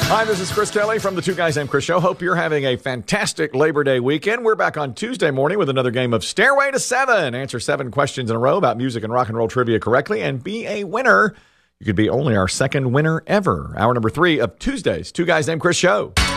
Hi, this is Chris Kelly from the Two Guys Named Chris Show. Hope you're having a fantastic Labor Day weekend. We're back on Tuesday morning with another game of Stairway to Seven. Answer 7 questions in a row about music and rock and roll trivia correctly and be a winner. You could be only our second winner ever. Hour number 3 of Tuesday's Two Guys Named Chris Show.